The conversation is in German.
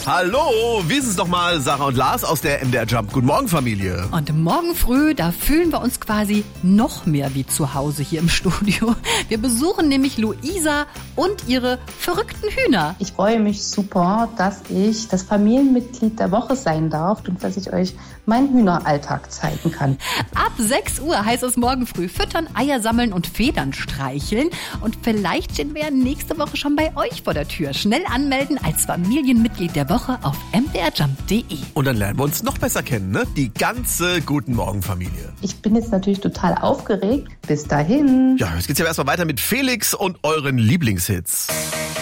Hallo, wie ist es nochmal? Sarah und Lars aus der MDR Jump. Guten Morgen, Familie. Und morgen früh, da fühlen wir uns quasi noch mehr wie zu Hause hier im Studio. Wir besuchen nämlich Luisa und ihre verrückten Hühner. Ich freue mich super, dass ich das Familienmitglied der Woche sein darf und dass ich euch meinen Hühneralltag zeigen kann. Ab 6 Uhr heißt es morgen früh füttern, Eier sammeln und Federn streicheln. Und vielleicht stehen wir nächste Woche schon bei euch vor der Tür. Schnell anmelden als Familienmitglied der Woche auf mdrjump.de. Und dann lernen wir uns noch besser kennen, ne? Die ganze Guten Morgen Familie. Ich bin jetzt natürlich total aufgeregt. Bis dahin. Ja, jetzt geht's ja erstmal weiter mit Felix und euren Lieblingshits.